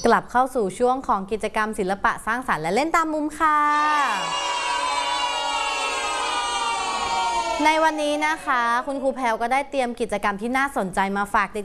กลับเข้าสู่ช่วงของกิจกรรมศิลปะสร้างสรรค์และเล่นตามมุมค่ะในวันนี้นะคะคุณครูแพลวก็ได้เตรียมกิจกรรมที่น่าสนใจมาฝากเ